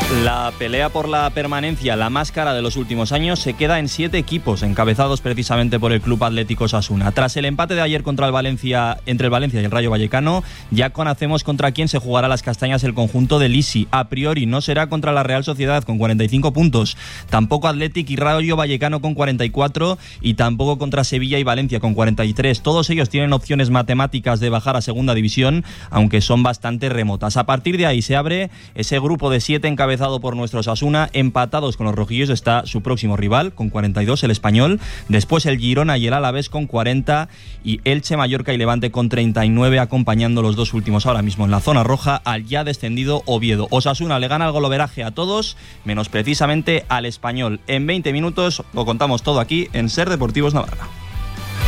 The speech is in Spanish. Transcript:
La pelea por la permanencia, la más cara de los últimos años, se queda en 7 equipos, encabezados precisamente por el Club Atlético Osasuna. Tras el empate de ayer contra el Valencia, entre el Valencia y el Rayo Vallecano, ya conocemos contra quién se jugará las castañas el conjunto de Lisi. A priori no será contra la Real Sociedad con 45 puntos, tampoco Athletic y Rayo Vallecano con 44 y tampoco contra Sevilla y Valencia con 43. Todos ellos tienen opciones matemáticas de bajar a segunda división, aunque son bastante remotas. A partir de ahí se abre ese grupo de 7 encabezados por nuestro Osasuna. Empatados con los rojillos está su próximo rival con 42, el Español, después el Girona y el Alavés con 40 y Elche, Mallorca y Levante con 39, acompañando los dos últimos ahora mismo en la zona roja al ya descendido Oviedo. Osasuna le gana el goloveraje a todos, menos precisamente al Español. En 20 minutos lo contamos todo aquí en Ser Deportivos Navarra.